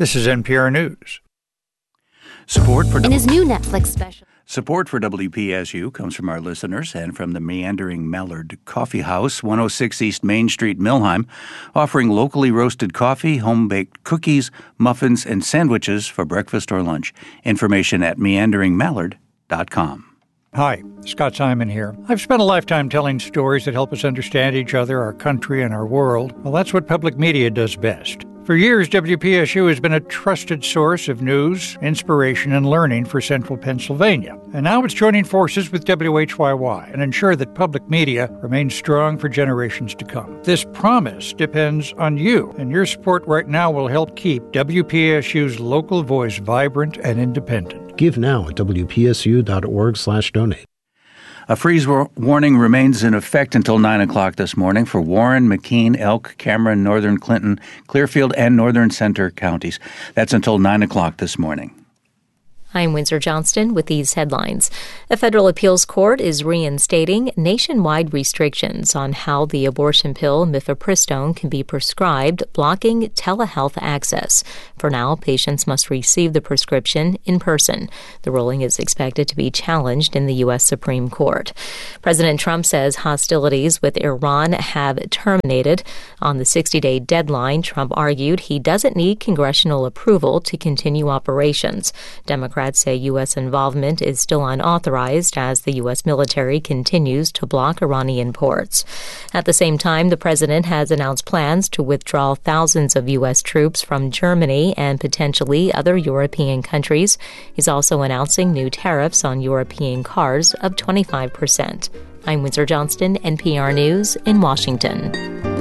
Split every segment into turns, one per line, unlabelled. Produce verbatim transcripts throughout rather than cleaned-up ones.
This is N P R News.
Support for
in his new Netflix special.
Support for W P S U comes from our listeners and from the Meandering Mallard Coffee House, one oh six East Main Street, Millheim, offering locally roasted coffee, home-baked cookies, muffins, and sandwiches for breakfast or lunch. Information at meandering mallard dot com.
Hi, Scott Simon here. I've spent a lifetime telling stories that help us understand each other, our country, and our world. Well, that's what public media does best. For years, W P S U has been a trusted source of news, inspiration, and learning for central Pennsylvania. And now it's joining forces with W H Y Y and ensure that public media remains strong for generations to come. This promise depends on you, and your support right now will help keep W P S U's local voice vibrant and independent.
Give now at W P S U dot org slash donate.
A freeze war- warning remains in effect until nine o'clock this morning for Warren, McKean, Elk, Cameron, Northern Clinton, Clearfield, and Northern Center counties. That's until nine o'clock this morning.
I'm Windsor Johnston with these headlines. A federal appeals court is reinstating nationwide restrictions on how the abortion pill mifepristone can be prescribed, blocking telehealth access. For now, patients must receive the prescription in person. The ruling is expected to be challenged in the U S Supreme Court. President Trump says hostilities with Iran have terminated. On the sixty-day deadline, Trump argued he doesn't need congressional approval to continue operations. Democrats say U S involvement is still unauthorized as the U S military continues to block Iranian ports. At the same time, the president has announced plans to withdraw thousands of U S troops from Germany and potentially other European countries. He's also announcing new tariffs on European cars of twenty-five percent. I'm Windsor Johnston, N P R News in Washington.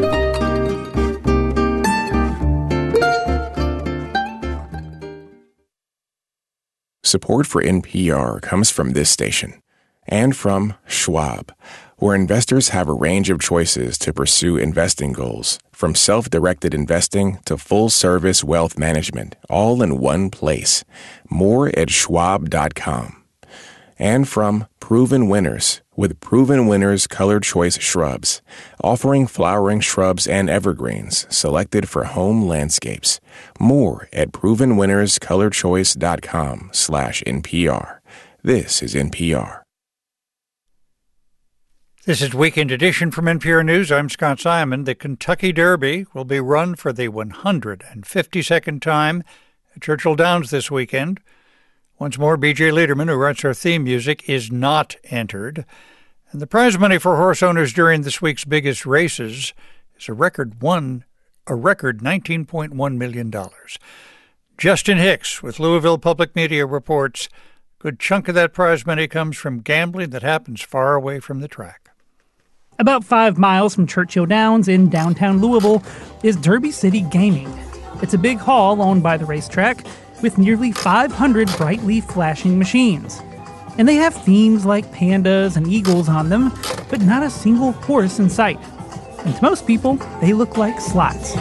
Support for N P R comes from this station and from Schwab, where investors have a range of choices to pursue investing goals, from self-directed investing to full-service wealth management, all in one place. More at schwab dot com. And from Proven Winners, with Proven Winners Colored Choice Shrubs, offering flowering shrubs and evergreens selected for home landscapes. More at proven winners colored choice dot com slash N P R. This is N P R.
This is Weekend Edition from N P R News. I'm Scott Simon. The Kentucky Derby will be run for the one hundred fifty-second time at Churchill Downs this weekend. Once more, B J Liederman, who writes our theme music, is not entered. And the prize money for horse owners during this week's biggest races is a record one, a record nineteen point one million dollars. Justin Hicks with Louisville Public Media reports a good chunk of that prize money comes from gambling that happens far away from the track.
About five miles from Churchill Downs in downtown Louisville is Derby City Gaming. It's a big hall owned by the racetrack with nearly five hundred brightly flashing machines. And they have themes like pandas and eagles on them, but not a single horse in sight. And to most people, they look like slots.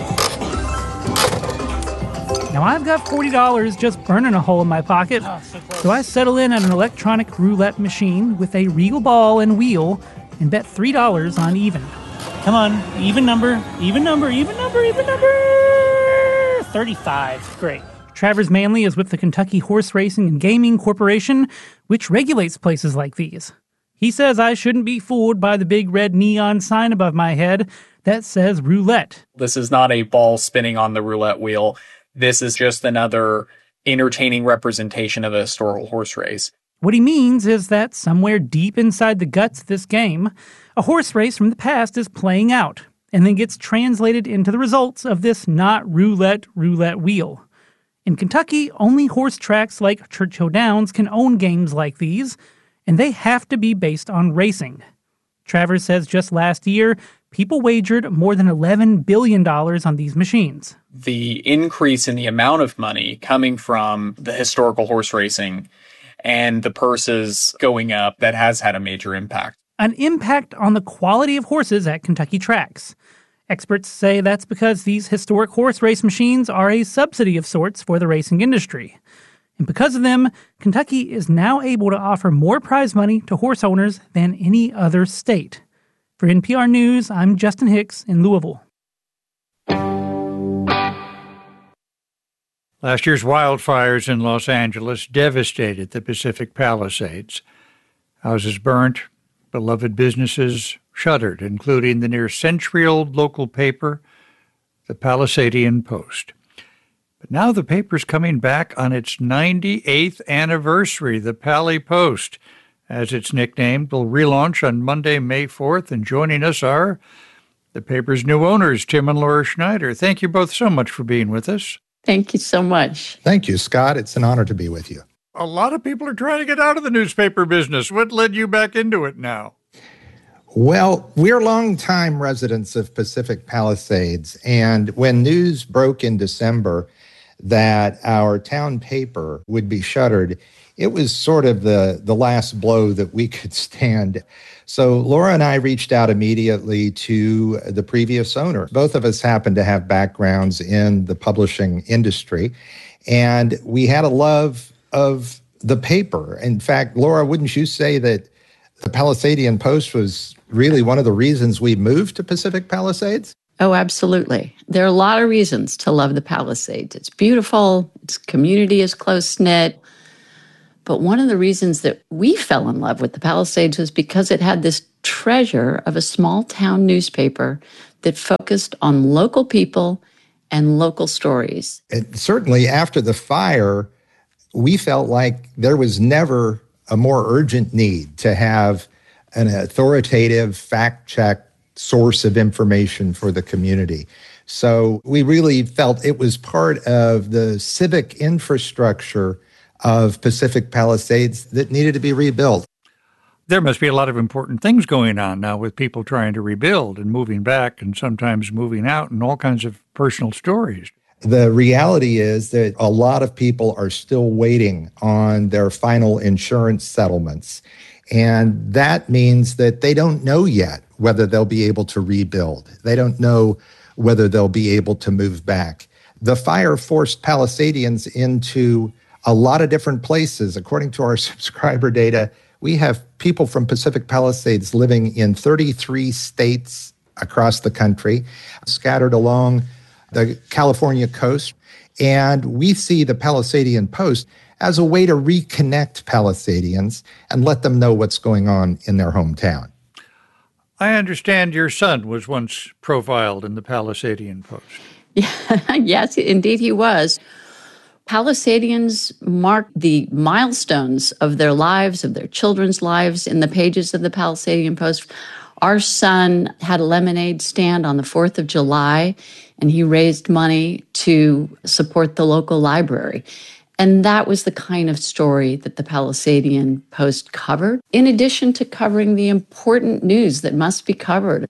Now I've got forty dollars just burning a hole in my pocket, so I settle in at an electronic roulette machine with a real ball and wheel and bet three dollars on even. Come on, even number, even number, even number, even number, thirty-five. Great. Travers Manley is with the Kentucky Horse Racing and Gaming Corporation, which regulates places like these. He says I shouldn't be fooled by the big red neon sign above my head that says roulette.
This is not a ball spinning on the roulette wheel. This is just another entertaining representation of a historical horse race.
What he means is that somewhere deep inside the guts of this game, a horse race from the past is playing out and then gets translated into the results of this not roulette roulette wheel. In Kentucky, only horse tracks like Churchill Downs can own games like these, and they have to be based on racing. Travers says just last year, people wagered more than eleven billion dollars on these machines.
The increase in the amount of money coming from the historical horse racing and the purses going up, that has had a major impact.
An impact on the quality of horses at Kentucky tracks. Experts say that's because these historic horse race machines are a subsidy of sorts for the racing industry. And because of them, Kentucky is now able to offer more prize money to horse owners than any other state. For N P R News, I'm Justin Hicks in Louisville.
Last year's wildfires in Los Angeles devastated the Pacific Palisades. Houses burnt, beloved businesses shuttered, including the near-century-old local paper, the Palasadian Post. But now the paper's coming back on its ninety-eighth anniversary. The Pali Post, as it's nicknamed, will relaunch on Monday, May fourth, and joining us are the paper's new owners, Tim and Laura Schneider. Thank you both so much for being with us.
Thank you so much.
Thank you, Scott. It's an honor to be with you.
A lot of people are trying to get out of the newspaper business. What led you back into it now?
Well, we're longtime residents of Pacific Palisades, and when news broke in December that our town paper would be shuttered, it was sort of the, the last blow that we could stand. So Laura and I reached out immediately to the previous owner. Both of us happened to have backgrounds in the publishing industry, and we had a love of the paper. In fact, Laura, wouldn't you say that the Palasadian Post was really one of the reasons we moved to Pacific Palisades?
Oh, absolutely. There are a lot of reasons to love the Palisades. It's beautiful, its community is close-knit. But one of the reasons that we fell in love with the Palisades was because it had this treasure of a small town newspaper that focused on local people and local stories.
And certainly after the fire, we felt like there was never a more urgent need to have an authoritative, fact-checked source of information for the community. So we really felt it was part of the civic infrastructure of Pacific Palisades that needed to be rebuilt.
There must be a lot of important things going on now with people trying to rebuild and moving back and sometimes moving out and all kinds of personal stories.
The reality is that a lot of people are still waiting on their final insurance settlements. And that means that they don't know yet whether they'll be able to rebuild. They don't know whether they'll be able to move back. The fire forced Palasadians into a lot of different places. According to our subscriber data, we have people from Pacific Palisades living in thirty-three states across the country, scattered along the California coast. And we see the Palasadian Post as a way to reconnect Palasadians and let them know what's going on in their hometown.
I understand your son was once profiled in the Palasadian Post.
Yeah, yes, indeed he was. Palasadians mark the milestones of their lives, of their children's lives in the pages of the Palasadian Post. Our son had a lemonade stand on the fourth of July, and he raised money to support the local library. And that was the kind of story that the Palasadian Post covered, in addition to covering the important news that must be covered.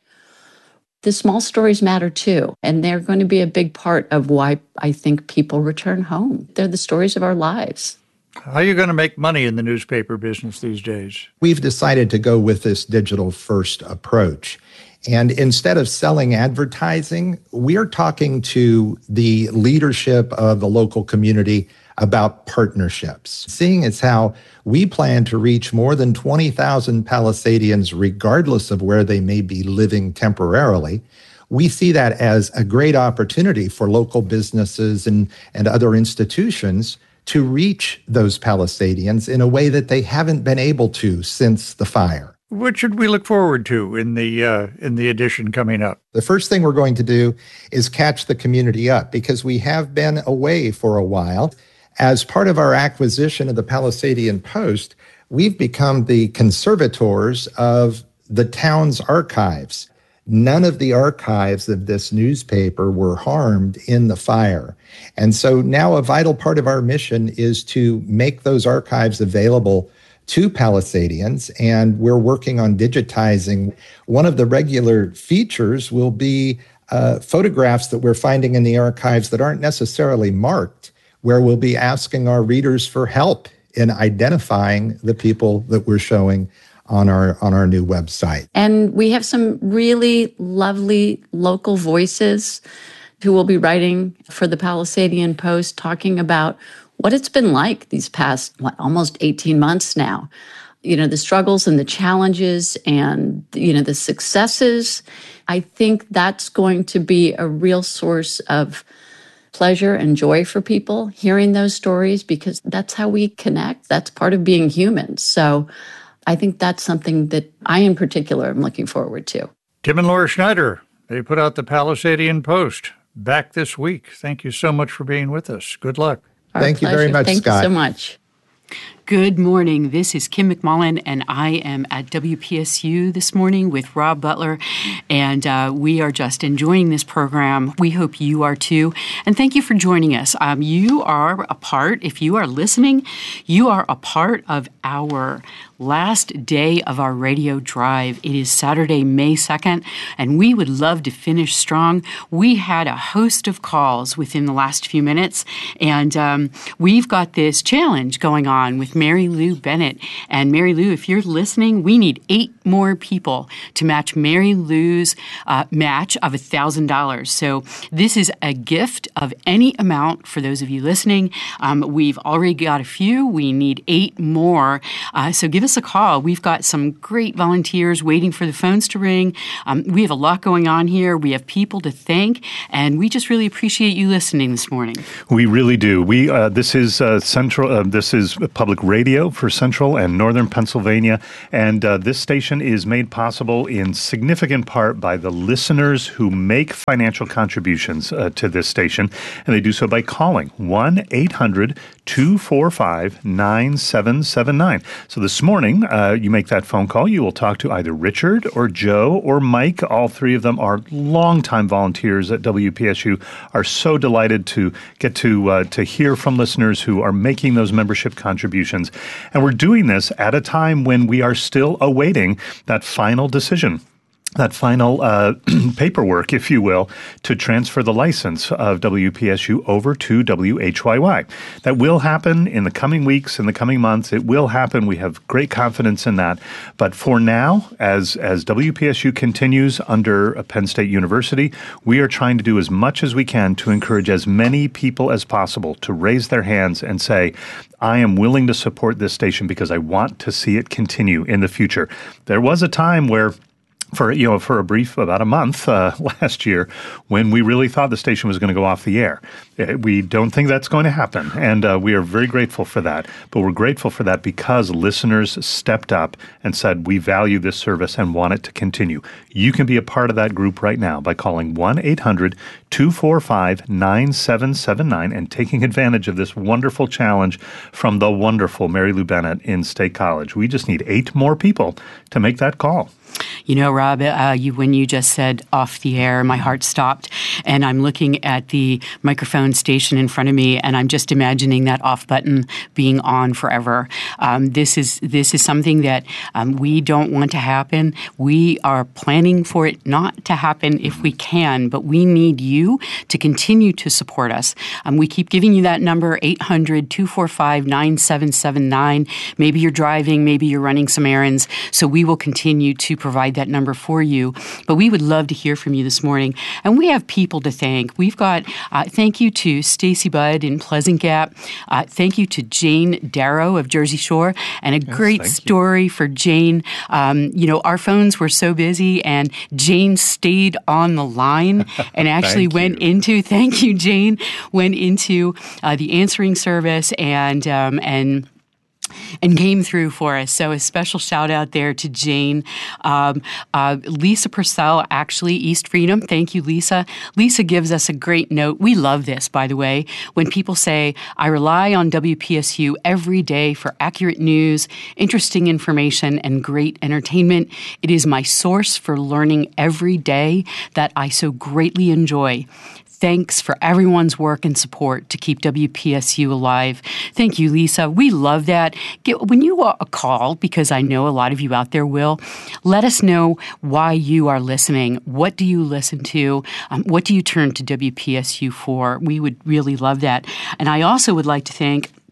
The small stories matter too, and they're going to be a big part of why I think people return home. They're the stories of our lives.
How are you going to make money in the newspaper business these days?
We've decided to go with this digital-first approach. And instead of selling advertising, we're talking to the leadership of the local community about partnerships. Seeing as how we plan to reach more than twenty thousand Palasadians, regardless of where they may be living temporarily, we see that as a great opportunity for local businesses and, and other institutions to reach those Palasadians in a way that they haven't been able to since the fire.
What should we look forward to in the uh, in the edition coming up?
The first thing we're going to do is catch the community up, because we have been away for a while. As part of our acquisition of the Palasadian Post, we've become the conservators of the town's archives. None of the archives of this newspaper were harmed in the fire. And so now a vital part of our mission is to make those archives available to Palasadians, and we're working on digitizing. One of the regular features will be uh, photographs that we're finding in the archives that aren't necessarily marked, where we'll be asking our readers for help in identifying the people that we're showing on our on our new website.
And we have some really lovely local voices who will be writing for the Palasadian Post, talking about what it's been like these past, what, almost eighteen months now. You know, the struggles and the challenges and, you know, the successes. I think that's going to be a real source of pleasure and joy for people hearing those stories, because that's how we connect. That's part of being human. So I think that's something that I in particular am looking forward to.
Tim and Laura Schneider, they put out the Palisadian Post back this week. Thank you so much for being with us. Good luck.
Our
Thank
pleasure.
you very much,
Thank
Scott.
Thank you so much.
Good morning. This is Kim McMullen, and I am at W P S U this morning with Rob Butler, and uh, we are just enjoying this program. We hope you are too, and thank you for joining us. Um, you are a part, if you are listening, you are a part of our last day of our radio drive. It is Saturday, May second, and we would love to finish strong. We had a host of calls within the last few minutes, and um, we've got this challenge going on with Mary Lou Bennett. And Mary Lou, if you're listening, we need eight more people to match Mary Lou's uh, match of one thousand dollars. So this is a gift of any amount for those of you listening. Um, we've already got a few. We need eight more. Uh, so give us a call. We've got some great volunteers waiting for the phones to ring. Um, we have a lot going on here. We have people to thank, and we just really appreciate you listening this morning.
We really do. We uh, this is uh, central. Uh, this is public radio for Central and Northern Pennsylvania, and uh, this station is made possible in significant part by the listeners who make financial contributions uh, to this station, and they do so by calling one eight hundred two four five nine seven seven nine. So this morning, uh, you make that phone call. You will talk to either Richard or Joe or Mike. All three of them are longtime volunteers at W P S U. Are so delighted to get to uh, to hear from listeners who are making those membership contributions. And we're doing this at a time when we are still awaiting that final decision. That final uh, paperwork, if you will, to transfer the license of W P S U over to W H Y Y. That will happen in the coming weeks, in the coming months. It will happen. We have great confidence in that. But for now, as as W P S U continues under Penn State University, we are trying to do as much as we can to encourage as many people as possible to raise their hands and say, I am willing to support this station because I want to see it continue in the future. There was a time where For you know, for a brief about a month uh, last year, when we really thought the station was going to go off the air. We don't think that's going to happen, and uh, we are very grateful for that. But we're grateful for that because listeners stepped up and said, we value this service and want it to continue. You can be a part of that group right now by calling one eight hundred two four five nine seven seven nine and taking advantage of this wonderful challenge from the wonderful Mary Lou Bennett in State College. We just need eight more people to make that call.
You know, Rob, uh, you, when you just said off the air, my heart stopped, and I'm looking at the microphone station in front of me, and I'm just imagining that off button being on forever. Um, this is this is something that um, we don't want to happen. We are planning for it not to happen if we can, but we need you to continue to support us. Um, we keep giving you that number, eight hundred two four five nine seven seven nine. Maybe you're driving, maybe you're running some errands, so we will continue to provide that number for you. But we would love to hear from you this morning. And we have people to thank. We've got uh, thank you to Stacy Budd in Pleasant Gap. Uh, thank you to Jane Darrow of Jersey Shore. And a yes, great story you. for Jane. Um, you know, our phones were so busy, and Jane stayed on the line and actually went you. into, thank you, Jane, went into uh, the answering service and um, and and came through for us. So a special shout out there to Jane. Um, uh, Lisa Purcell, actually, East Freedom. Thank you, Lisa. Lisa gives us a great note. We love this, by the way, when people say, I rely on W P S U every day for accurate news, interesting information, and great entertainment. It is my source for learning every day that I so greatly enjoy. Thanks for everyone's work and support to keep W P S U alive. Thank you, Lisa. We love that. Get, when you uh, call, because I know a lot of you out there will, let us know why you are listening. What do you listen to? Um, what do you turn to W P S U for? We would really love that. And I also would like to thank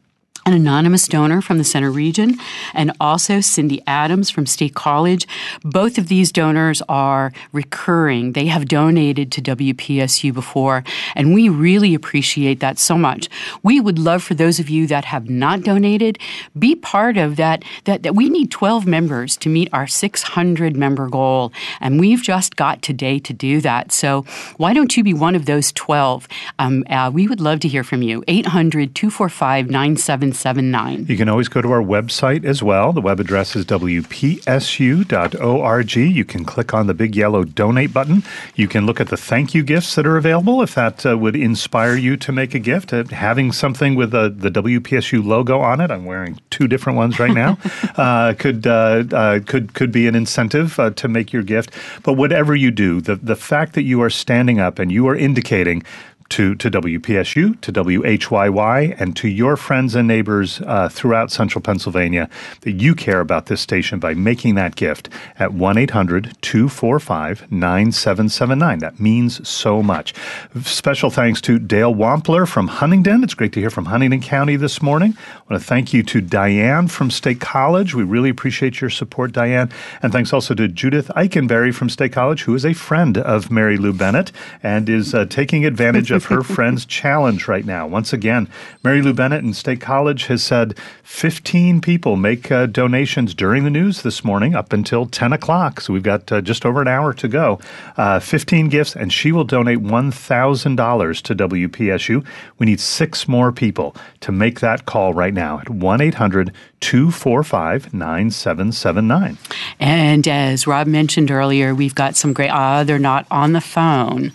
an anonymous donor from the Center Region, and also Cindy Adams from State College. Both of these donors are recurring. They have donated to W P S U before, and we really appreciate that so much. We would love for those of you that have not donated, be part of that. That, that we need twelve members to meet our six hundred member goal, and we've just got today to do that. So why don't you be one of those twelve? Um, uh, we would love to hear from you. eight hundred, two four five, nine seven seven nine.
You can always go to our website as well. The web address is w p s u dot org. You can click on the big yellow donate button. You can look at the thank you gifts that are available if that uh, would inspire you to make a gift. Uh, having something with uh, the W P S U logo on it, I'm wearing two different ones right now, uh, could uh, uh, could could be an incentive uh, to make your gift. But whatever you do, the, the fact that you are standing up and you are indicating to, to W P S U, to W H Y Y, and to your friends and neighbors uh, throughout central Pennsylvania that you care about this station by making that gift at one eight hundred, two four five, nine seven seven nine. That means so much. Special thanks to Dale Wampler from Huntingdon. It's great to hear from Huntingdon County this morning. I want to thank you to Diane from State College. We really appreciate your support, Diane. And thanks also to Judith Eichenberry from State College, who is a friend of Mary Lou Bennett and is uh, taking advantage of her friend's challenge right now. Once again, Mary Lou Bennett in State College has said fifteen people make uh, donations during the news this morning up until ten o'clock. So we've got uh, just over an hour to go. Uh, fifteen gifts, and she will donate one thousand dollars to W P S U. We need six more people to make that call right now at one eight hundred, two four five, nine seven seven nine.
And as Rob mentioned earlier, we've got some great, ah, uh, they're not on the phone.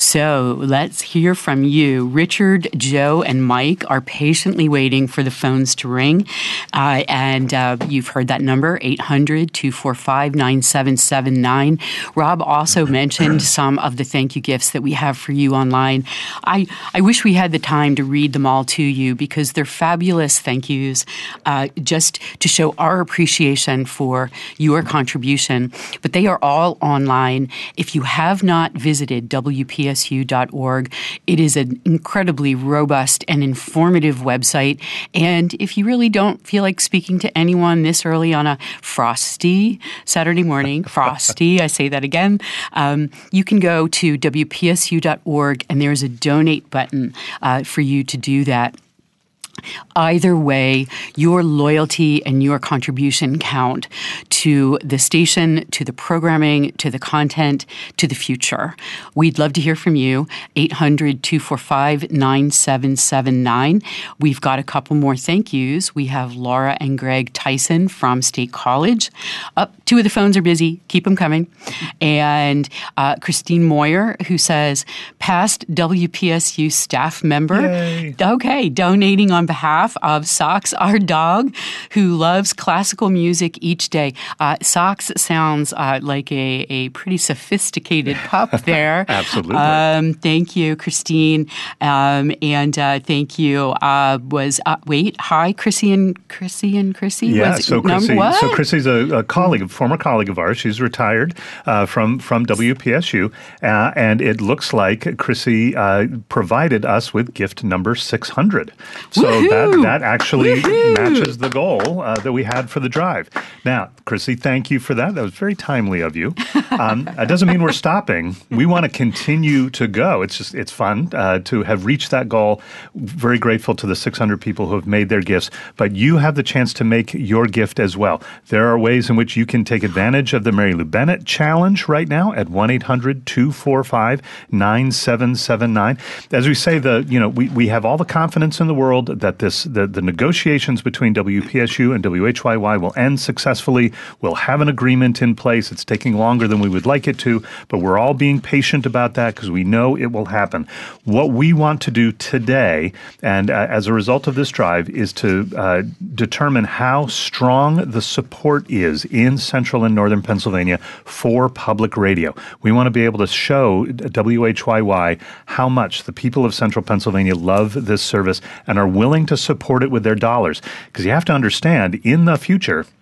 So let's hear from you. Richard, Joe, and Mike are patiently waiting for the phones to ring. Uh, and uh, you've heard that number, eight hundred, two four five, nine seven seven nine. Rob also mentioned some of the thank you gifts that we have for you online. I, I wish we had the time to read them all to you because they're fabulous thank yous, uh, just to show our appreciation for your contribution. But they are all online. If you have not visited W P S U dot org, it is an incredibly robust and informative website. And if you really don't feel like speaking to anyone this early on a frosty Saturday morning, frosty, I say that again, um, you can go to W P S U dot org and there's a donate button uh, for you to do that. Either way, your loyalty and your contribution count to the station, to the programming, to the content, to the future. We'd love to hear from you, eight hundred, two four five, nine seven seven nine. We've got a couple more thank yous. We have Laura and Greg Tyson from State College. Up, two of the phones are busy. Keep them coming. And uh, Christine Moyer, who says, past W P S U staff member.
Yay.
Okay, donating on behalf of Socks, our dog, who loves classical music each day. Uh, Socks sounds uh, like a, a pretty sophisticated pup there.
Absolutely.
Um, thank you, Christine. Um, and uh, thank you. Uh, was uh, wait, hi, Chrissy and Chrissy and Chrissy.
Yeah,
was,
so Chrissy,
num-
so Chrissy's a, a colleague, a former colleague of ours. She's retired uh, from from W P S U, uh, and it looks like Chrissy uh, provided us with gift number six hundred. So
Woo-hoo!
that that actually
Woo-hoo!
matches the goal uh, that we had for the drive. Now, Chrissy, thank you for that. That was very timely of you. Um, that doesn't mean we're stopping. We want to continue to go. It's just it's fun uh, to have reached that goal. Very grateful to the six hundred people who have made their gifts, but you have the chance to make your gift as well. There are ways in which you can take advantage of the Mary Lou Bennett Challenge right now at one eight hundred, two four five, nine seven seven nine. As we say, the you know we, we have all the confidence in the world that this the, the negotiations between W P S U and W H Y Y will end successfully. We'll have an agreement in place. It's taking longer than we would like it to, but we're all being patient about that because we know it will happen. What we want to do today, and uh, as a result of this drive, is to uh, determine how strong the support is in central and northern Pennsylvania for public radio. We want to be able to show W H Y Y how much the people of central Pennsylvania love this service and are willing to support it with their dollars. Because you have to understand, in the future,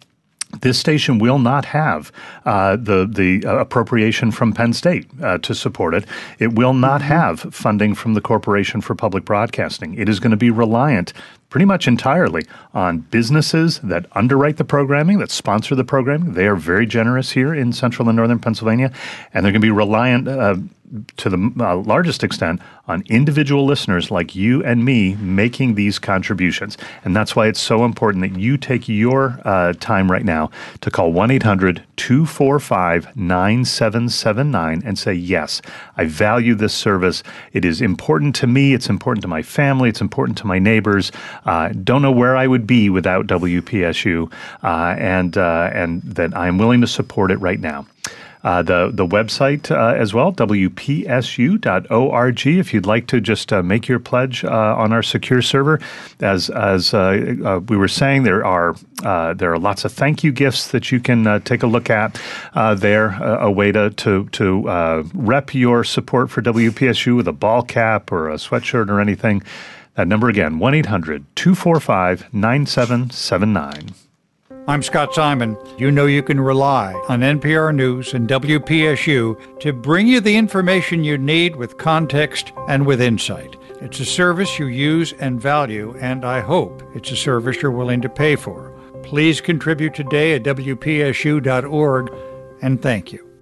This station will not have uh, the the uh, appropriation from Penn State uh, to support it. It will not mm-hmm. have funding from the Corporation for Public Broadcasting. It is going to be reliant pretty much entirely on businesses that underwrite the programming, that sponsor the programming. They are very generous here in central and northern Pennsylvania, and they're going to be reliant uh, to the uh, largest extent on individual listeners like you and me making these contributions. And that's why it's so important that you take your uh, time right now to call one eight hundred two four five nine seven seven nine and say, yes, I value this service. It is important to me. It's important to my family. It's important to my neighbors. Uh, don't know where I would be without W P S U, uh, and uh, and that I'm willing to support it right now. Uh, the the website uh, as well, W P S U dot org, if you'd like to just uh, make your pledge uh, on our secure server. As as uh, uh, we were saying, there are uh, there are lots of thank you gifts that you can uh, take a look at uh, there, uh, a way to to, to uh, rep your support for W P S U with a ball cap or a sweatshirt or anything. That number again, one eight hundred two four five nine seven seven nine.
I'm Scott Simon. You know you can rely on N P R News and W P S U to bring you the information you need with context and with insight. It's a service you use and value, and I hope it's a service you're willing to pay for. Please contribute today at W P S U dot org, and thank you.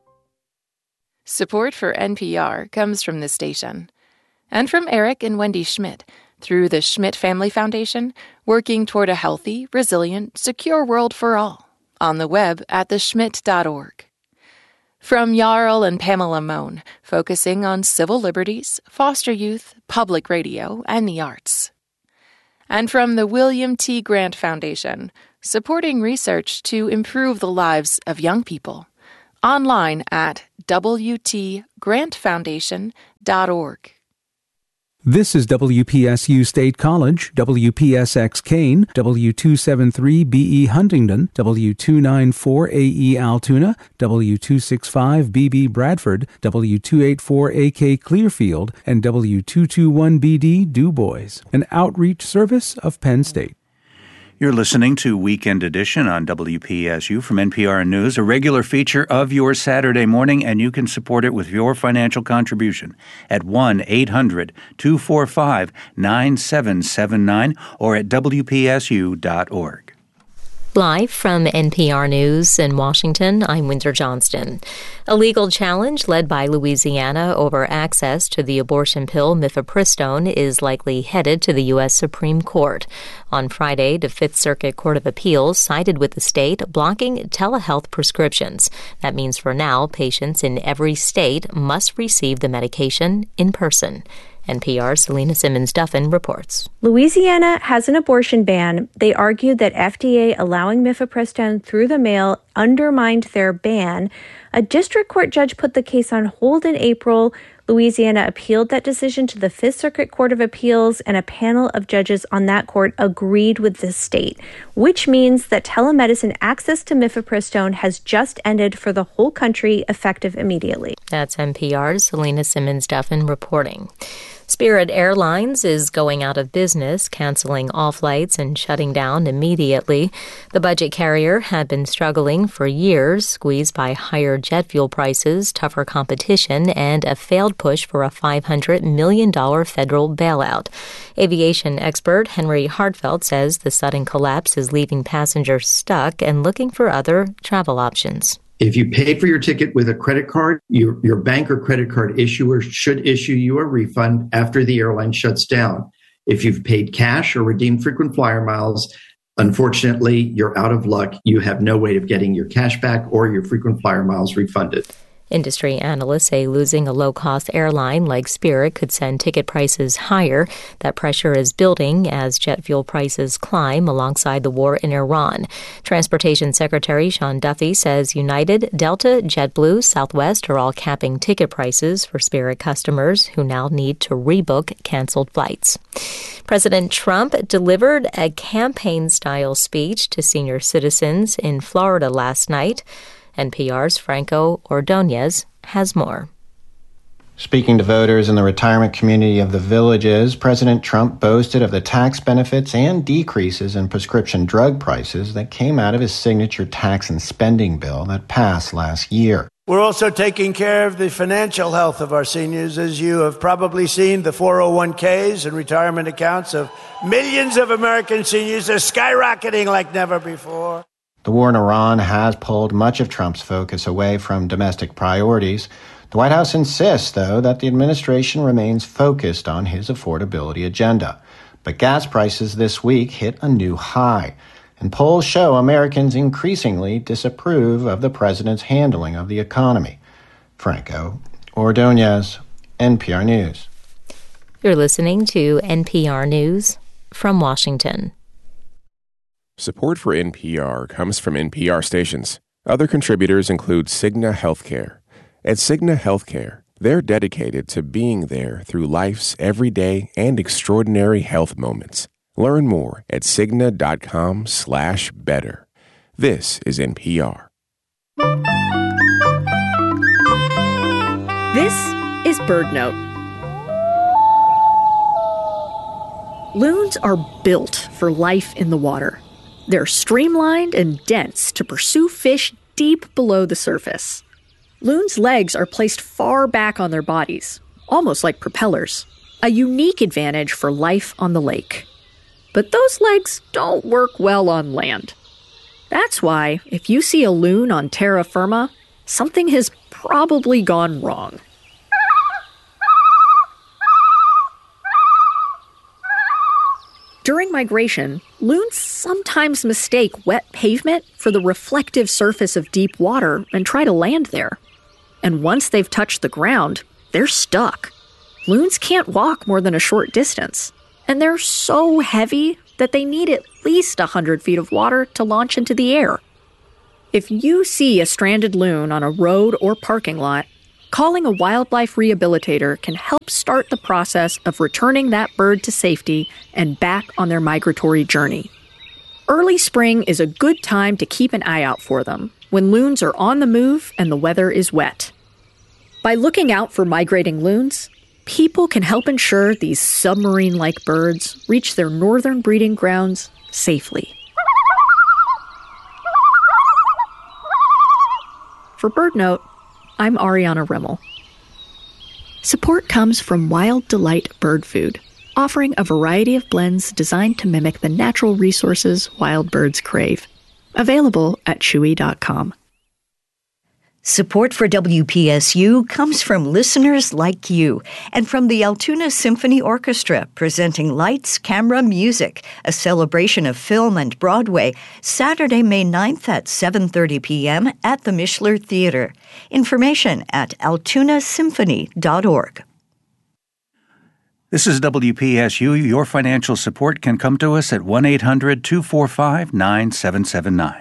Support for N P R comes from this station and from Eric and Wendy Schmidt, through the Schmidt Family Foundation, working toward a healthy, resilient, secure world for all, on the web at the schmidt dot org. From Jarl and Pamela Mohn, focusing on civil liberties, foster youth, public radio, and the arts. And from the William T. Grant Foundation, supporting research to improve the lives of young people, online at w t grant foundation dot org.
This is W P S U State College, W P S X Kane, W two seventy-three B E Huntingdon, W two ninety-four A E Altoona, W two sixty-five B B Bradford, W two eighty-four A K Clearfield, and W two twenty-one B D Du Bois, an outreach service of Penn State.
You're listening to Weekend Edition on W P S U from N P R News, a regular feature of your Saturday morning, and you can support it with your financial contribution at one eight hundred two four five nine seven seven nine or at W P S U dot org.
Live from N P R News in Washington, I'm Windsor Johnston. A legal challenge led by Louisiana over access to the abortion pill mifepristone is likely headed to the U S Supreme Court. On Friday, the Fifth Circuit Court of Appeals sided with the state, blocking telehealth prescriptions. That means for now, patients in every state must receive the medication in person. N P R's Selena Simmons-Duffin reports.
Louisiana has an abortion ban. They argued that F D A allowing mifepristone through the mail undermined their ban. A district court judge put the case on hold in April. Louisiana appealed that decision to the Fifth Circuit Court of Appeals, and a panel of judges on that court agreed with the state, which means that telemedicine access to mifepristone has just ended for the whole country, effective immediately.
That's N P R's Selena Simmons-Duffin reporting. Spirit Airlines is going out of business, canceling all flights and shutting down immediately. The budget carrier had been struggling for years, squeezed by higher jet fuel prices, tougher competition, and a failed push for a five hundred million dollars federal bailout. Aviation expert Henry Hartfeld says the sudden collapse is leaving passengers stuck and looking for other travel options.
If you paid for your ticket with a credit card, your, your bank or credit card issuer should issue you a refund after the airline shuts down. If you've paid cash or redeemed frequent flyer miles, unfortunately, you're out of luck. You have no way of getting your cash back or your frequent flyer miles refunded.
Industry analysts say losing a low-cost airline like Spirit could send ticket prices higher. That pressure is building as jet fuel prices climb alongside the war in Iran. Transportation Secretary Sean Duffy says United, Delta, JetBlue, Southwest are all capping ticket prices for Spirit customers who now need to rebook canceled flights. President Trump delivered a campaign-style speech to senior citizens in Florida last night. N P R's Franco Ordonez has more.
Speaking to voters in the retirement community of the Villages, President Trump boasted of the tax benefits and decreases in prescription drug prices that came out of his signature tax and spending bill that passed last year.
We're also taking care of the financial health of our seniors. As you have probably seen, the four oh one k's and retirement accounts of millions of American seniors are skyrocketing like never before.
The war in Iran has pulled much of Trump's focus away from domestic priorities. The White House insists, though, that the administration remains focused on his affordability agenda. But gas prices this week hit a new high, and polls show Americans increasingly disapprove of the president's handling of the economy. Franco Ordonez, N P R News.
You're listening to N P R News from Washington.
Support for N P R comes from N P R stations. Other contributors include Cigna Healthcare. At Cigna Healthcare, they're dedicated to being there through life's everyday and extraordinary health moments. Learn more at Cigna.com slash better. This is N P R.
This is BirdNote. Loons are built for life in the water. They're streamlined and dense to pursue fish deep below the surface. Loons' legs are placed far back on their bodies, almost like propellers, a unique advantage for life on the lake. But those legs don't work well on land. That's why, if you see a loon on terra firma, something has probably gone wrong. During migration, loons sometimes mistake wet pavement for the reflective surface of deep water and try to land there. And once they've touched the ground, they're stuck. Loons can't walk more than a short distance, and they're so heavy that they need at least one hundred feet of water to launch into the air. If you see a stranded loon on a road or parking lot, calling a wildlife rehabilitator can help start the process of returning that bird to safety and back on their migratory journey. Early spring is a good time to keep an eye out for them, when loons are on the move and the weather is wet. By looking out for migrating loons, people can help ensure these submarine-like birds reach their northern breeding grounds safely. For BirdNote, I'm Ariana Rimmel. Support comes from Wild Delight Bird Food, offering a variety of blends designed to mimic the natural resources wild birds crave. Available at chewy dot com.
Support for W P S U comes from listeners like you and from the Altoona Symphony Orchestra, presenting Lights, Camera, Music, a celebration of film and Broadway, Saturday, May ninth at seven thirty p.m. at the Mishler Theater. Information at altoona symphony dot org.
This is W P S U. Your financial support can come to us at one eight hundred two four five nine seven seven nine.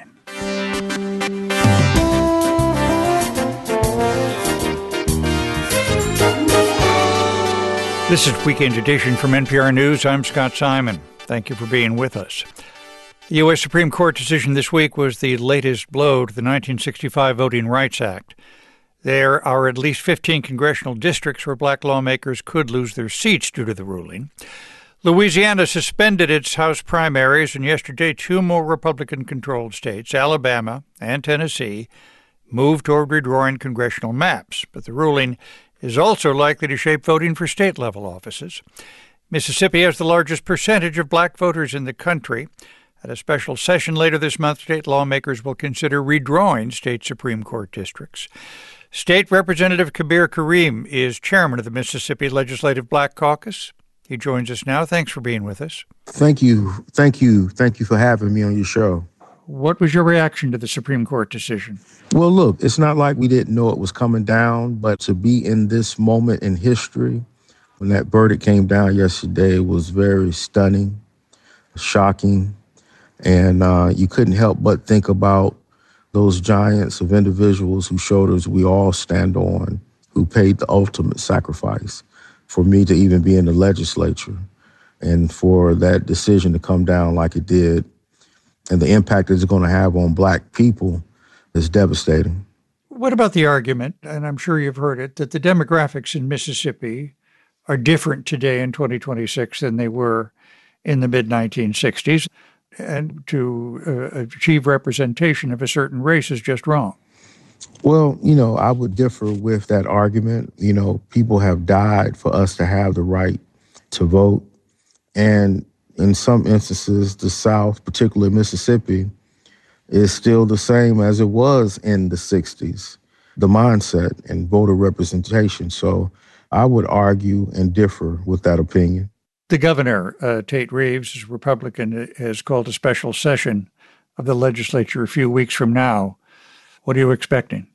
This is Weekend Edition from N P R News. I'm Scott Simon. Thank you for being with us. The U S Supreme Court decision this week was the latest blow to the nineteen sixty-five Voting Rights Act. There are at least fifteen congressional districts where black lawmakers could lose their seats due to the ruling. Louisiana suspended its House primaries, and yesterday two more Republican-controlled states, Alabama and Tennessee, moved toward redrawing congressional maps. But the ruling is also likely to shape voting for state-level offices. Mississippi has the largest percentage of black voters in the country. At a special session later this month, state lawmakers will consider redrawing state Supreme Court districts. State Representative Kabir Karim is chairman of the Mississippi Legislative Black Caucus. He joins us now. Thanks for being with us.
Thank you. Thank you. Thank you for having me on your show.
What was your reaction to the Supreme Court decision?
Well, look, it's not like we didn't know it was coming down, but to be in this moment in history, when that verdict came down yesterday, was very stunning, shocking, and uh, you couldn't help but think about those giants of individuals whose shoulders we all stand on, who paid the ultimate sacrifice for me to even be in the legislature, and for that decision to come down like it did, and the impact it's going to have on black people is devastating.
What about the argument, and I'm sure you've heard it, that the demographics in Mississippi are different today in twenty twenty-six than they were in the mid nineteen sixties, and to uh, achieve representation of a certain race is just wrong?
Well, you know, I would differ with that argument. You know, people have died for us to have the right to vote. And in some instances, the South, particularly Mississippi, is still the same as it was in the sixties, the mindset and voter representation. So I would argue and differ with that opinion.
The governor, uh, Tate Reeves, is Republican, has called a special session of the legislature a few weeks from now. What are you expecting?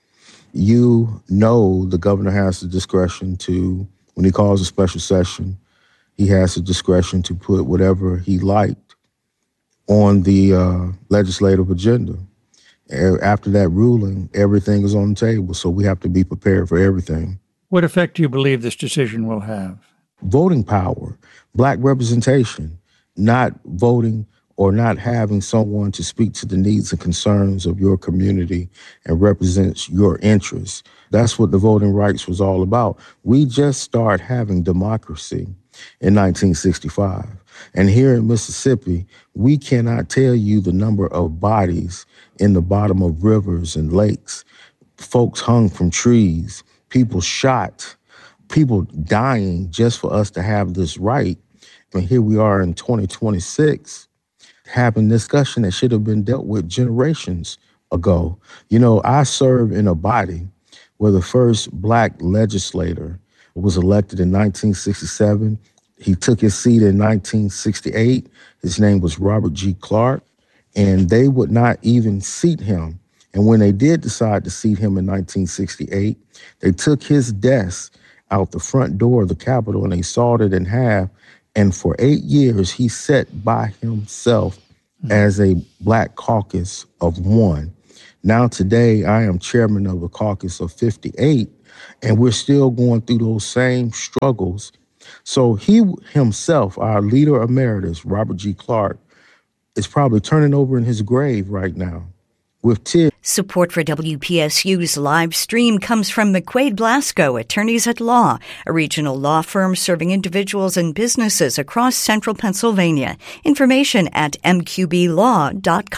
You know the governor has the discretion to, when he calls a special session, he has the discretion to put whatever he liked on the uh, legislative agenda. After that ruling, everything is on the table, so we have to be prepared for everything.
What effect do you believe this decision will have?
Voting power, black representation, not voting or not having someone to speak to the needs and concerns of your community and represents your interests. That's what the voting rights was all about. We just started having democracy in nineteen sixty-five. And here in Mississippi, we cannot tell you the number of bodies in the bottom of rivers and lakes, folks hung from trees, people shot, people dying just for us to have this right. And here we are in twenty twenty-six having discussion that should have been dealt with generations ago. You know, I serve in a body where the first black legislator was elected in nineteen sixty-seven. He took his seat in nineteen sixty-eight. His name was Robert G. Clark, and they would not even seat him. And when they did decide to seat him in nineteen sixty-eight, they took his desk out the front door of the Capitol and they sawed it in half. And for eight years, he sat by himself mm. as a black caucus of one. Now today, I am chairman of the caucus of fifty-eight, and we're still going through those same struggles. So he himself, our leader emeritus, Robert G. Clark, is probably turning over in his grave right now with tears.
Support for W P S U's live stream comes from McQuaid Blasco, Attorneys at Law, a regional law firm serving individuals and businesses across central Pennsylvania. Information at m q b law dot com.